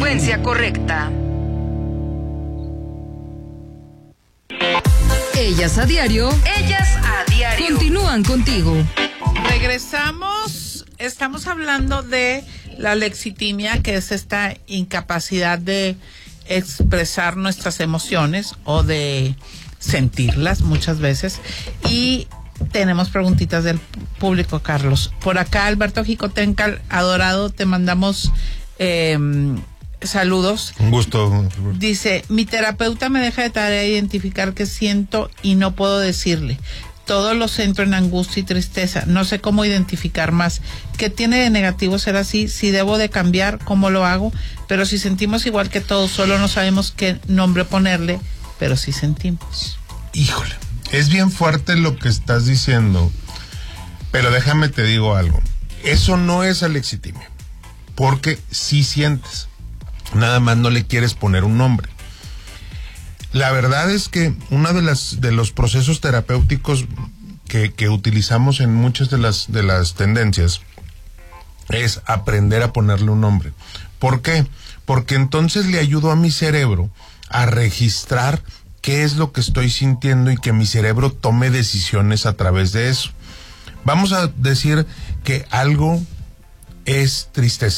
frecuencia correcta. Ellas a diario. Ellas a diario. Continúan contigo. Regresamos. Estamos hablando de la lexitimia, que es esta incapacidad de expresar nuestras emociones o de sentirlas muchas veces. Y tenemos preguntitas del público, Carlos. Por acá, Alberto Jicotencal, adorado, te mandamos saludos. Un gusto. Dice, mi terapeuta me deja de tarea identificar qué siento y no puedo decirle. Todo lo centro en angustia y tristeza. No sé cómo identificar más. ¿Qué tiene de negativo ser así? Si debo de cambiar, ¿cómo lo hago? Pero si sentimos igual que todos, solo no sabemos qué nombre ponerle, pero sí sentimos. Híjole, es bien fuerte lo que estás diciendo, pero déjame te digo algo. Eso no es alexitimia, porque sí sientes. Nada más no le quieres poner un nombre. La verdad es que uno de los procesos terapéuticos que utilizamos en muchas de las tendencias es aprender a ponerle un nombre. ¿Por qué? Porque entonces le ayudo a mi cerebro a registrar qué es lo que estoy sintiendo y que mi cerebro tome decisiones a través de eso. Vamos a decir que algo es tristeza.